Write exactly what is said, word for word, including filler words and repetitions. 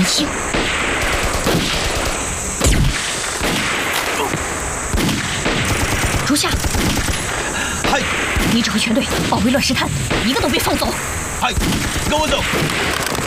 清。如下， 嗨， 你指挥全队包围乱石滩，一个都别放走。 嗨，跟我走。